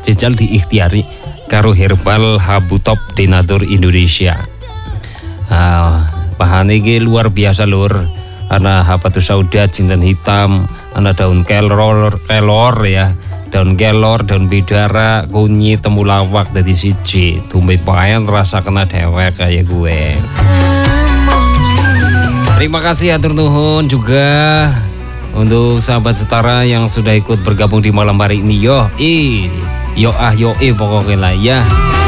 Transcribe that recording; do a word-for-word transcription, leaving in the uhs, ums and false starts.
jajal diikhtiari karo Herbal Habu Top Denatur Indonesia. Ah, bahan ini luar biasa lur. Ana habatus sauda, jinten hitam, ana daun kelor, kelor ya, daun kelor, daun bidara, kunyit, temulawak dari siji. Tumbe payan rasa kena dewek kayak gue. Terima kasih atur nuhun juga untuk sahabat setara yang sudah ikut bergabung di malam hari ini. Yo, i, yo ah yo eh pokoknya lah ya.